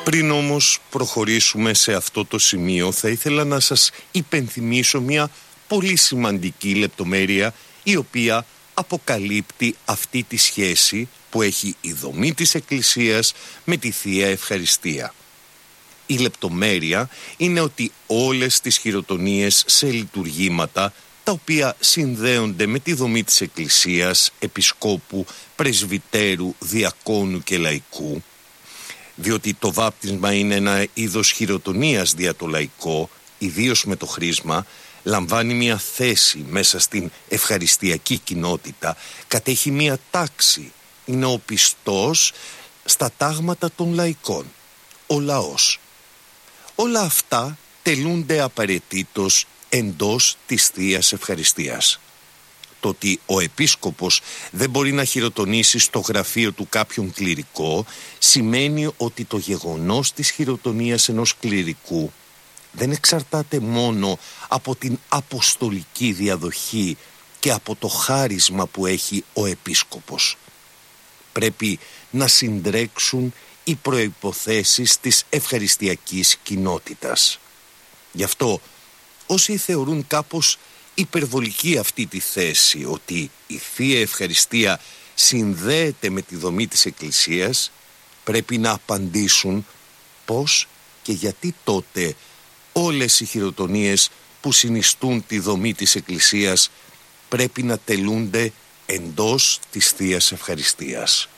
Πριν όμως προχωρήσουμε σε αυτό το σημείο, θα ήθελα να σας υπενθυμίσω μια πολύ σημαντική λεπτομέρεια, η οποία αποκαλύπτει αυτή τη σχέση που έχει η δομή της Εκκλησίας με τη Θεία Ευχαριστία. Η λεπτομέρεια είναι ότι όλες τις χειροτονίες σε λειτουργήματα, τα οποία συνδέονται με τη δομή της Εκκλησίας, επισκόπου, πρεσβυτέρου, διακόνου και λαϊκού, διότι το βάπτισμα είναι ένα είδος χειροτονίας δια το λαϊκό, ιδίως με το χρήσμα, λαμβάνει μια θέση μέσα στην ευχαριστιακή κοινότητα, κατέχει μια τάξη, είναι ο πιστός στα τάγματα των λαϊκών, ο λαός. Όλα αυτά τελούνται απαραίτητος εντός της Θείας Ευχαριστίας. Το ότι ο επίσκοπος δεν μπορεί να χειροτονήσει στο γραφείο του κάποιον κληρικό σημαίνει ότι το γεγονός της χειροτονίας ενός κληρικού δεν εξαρτάται μόνο από την αποστολική διαδοχή και από το χάρισμα που έχει ο επίσκοπος. Πρέπει να συντρέξουν οι προϋποθέσεις της ευχαριστιακής κοινότητας. Γι' αυτό όσοι θεωρούν κάπως υπερβολική αυτή τη θέση ότι η Θεία Ευχαριστία συνδέεται με τη δομή της Εκκλησίας, πρέπει να απαντήσουν πώς και γιατί τότε όλες οι χειροτονίες που συνιστούν τη δομή της Εκκλησίας πρέπει να τελούνται εντός της Θείας Ευχαριστίας.